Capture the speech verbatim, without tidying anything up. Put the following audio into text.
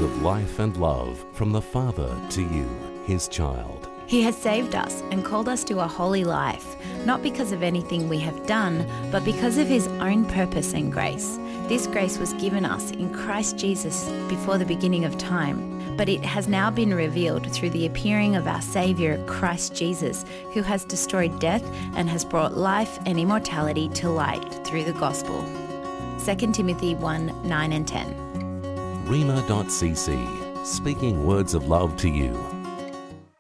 of life and love from the Father to you, his child. He has saved us and called us to a holy life, not because of anything we have done, but because of his own purpose and grace. This grace was given us in Christ Jesus before the beginning of time, but it has now been revealed through the appearing of our Saviour, Christ Jesus, who has destroyed death and has brought life and immortality to light through the gospel. Second Timothy one, nine and ten. Rhema dot c c, speaking words of love to you.